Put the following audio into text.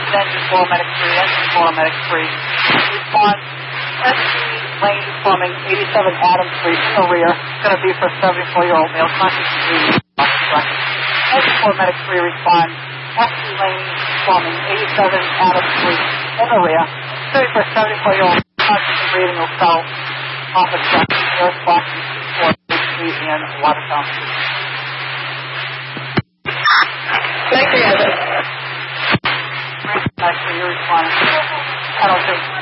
engine 4, medic 3, engine 4, medic 3. Response, SC Lane Plumbing, 87 Adams Street in the rear. It's going to be for a 74-year-old male conscious disease. Engine 4, medic 3 responds, SC Lane Plumbing, 87 Adams Street in the rear. It's going to be for a 74-year-old conscious breathing will sell office check, air spot, 4 and Watertown. Thank you, Evan. Actually, you're responding. I don't think